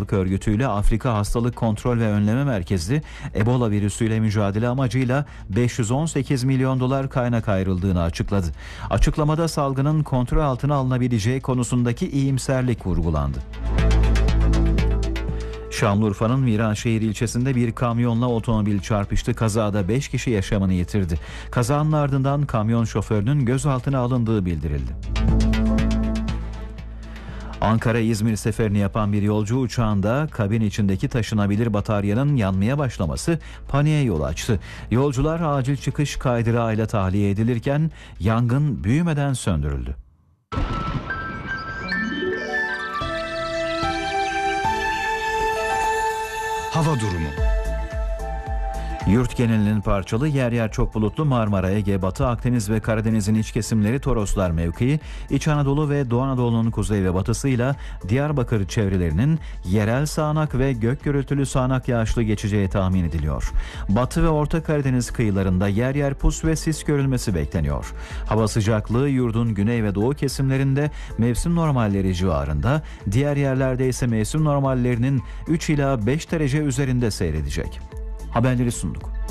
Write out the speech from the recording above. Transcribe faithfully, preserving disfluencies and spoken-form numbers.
Sağlık Örgütü ile Afrika Hastalık Kontrol ve Önleme Merkezi, Ebola virüsüyle mücadele amacıyla beş yüz on sekiz milyon dolar kaynak ayrıldığını açıkladı. Açıklamada salgının kontrol altına alınabileceği konusundaki iyimserlik vurgulandı. Şanlıurfa'nın Viranşehir ilçesinde bir kamyonla otomobil çarpıştı. Kazada beş kişi yaşamını yitirdi. Kazanın ardından kamyon şoförünün gözaltına alındığı bildirildi. Ankara-İzmir seferini yapan bir yolcu uçağında kabin içindeki taşınabilir bataryanın yanmaya başlaması paniğe yol açtı. Yolcular acil çıkış kaydırağıyla tahliye edilirken yangın büyümeden söndürüldü. Hava durumu. Yurt genelinin parçalı, yer yer çok bulutlu Marmara, Ege, Batı Akdeniz ve Karadeniz'in iç kesimleri, Toroslar mevkii, İç Anadolu ve Doğu Anadolu'nun kuzey ve batısıyla Diyarbakır çevrelerinin yerel sağanak ve gök gürültülü sağanak yağışlı geçeceği tahmin ediliyor. Batı ve Orta Karadeniz kıyılarında yer yer pus ve sis görülmesi bekleniyor. Hava sıcaklığı yurdun güney ve doğu kesimlerinde mevsim normalleri civarında, diğer yerlerde ise mevsim normallerinin üç ila beş derece üzerinde seyredecek. Haberleri sunduk.